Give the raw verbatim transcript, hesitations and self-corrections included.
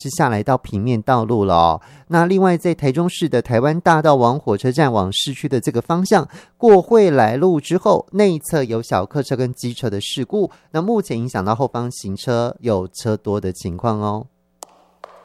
是下来到平面道路了哦。那另外在台中市的台湾大道往火车站往市区的这个方向过惠来路之后，内侧有小客车跟机车的事故，那目前影响到后方行车有车多的情况哦。